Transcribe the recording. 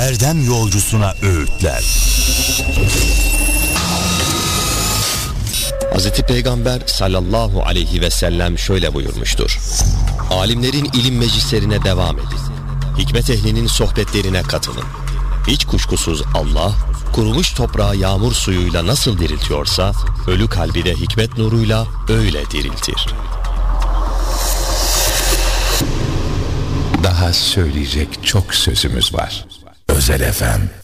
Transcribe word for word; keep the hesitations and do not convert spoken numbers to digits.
erdem yolcusuna öğütler. Hazreti Peygamber sallallahu aleyhi ve sellem şöyle buyurmuştur: alimlerin ilim meclislerine devam edin, hikmet ehlinin sohbetlerine katılın. Hiç kuşkusuz Allah, kurumuş toprağı yağmur suyuyla nasıl diriltiyorsa, ölü kalbi de hikmet nuruyla öyle diriltir. Daha söyleyecek çok sözümüz var. Özel F M